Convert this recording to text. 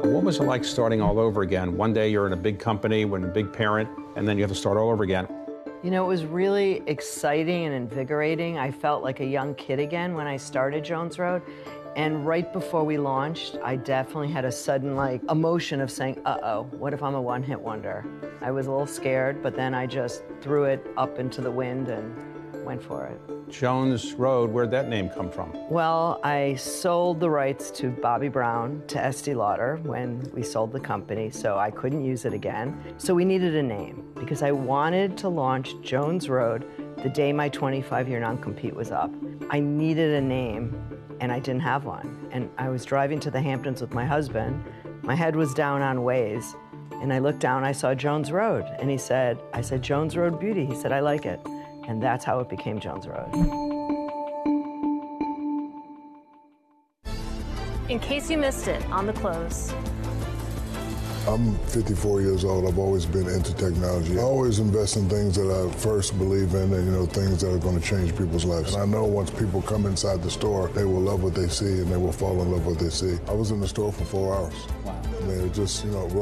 What was it like starting all over again? One day you're in a big company, with a big parent, and then you have to start all over again. You know, it was really exciting and invigorating. I felt like a young kid again when I started Jones Road. And right before we launched, I definitely had a sudden emotion of saying, uh-oh, what if I'm a one-hit wonder? I was a little scared, but then I just threw it up into the wind and went for it. Jones Road, where'd that name come from? Well, I sold the rights to Bobby Brown to Estee Lauder when we sold the company, so I couldn't use it again. So we needed a name because I wanted to launch Jones Road the day my 25-year non-compete was up. I needed a name, and I didn't have one. And I was driving to the Hamptons with my husband. My head was down on Waze, and I looked down, I saw Jones Road, and I said, Jones Road Beauty. He said, I like it. And that's how it became Jones Road. In case you missed it, on the close. I'm 54 years old. I've always been into technology. I always invest in things that I first believe in and, things that are going to change people's lives. And I know once people come inside the store, they will love what they see and they will fall in love with what they see. I was in the store for 4 hours. Wow. I mean, it just,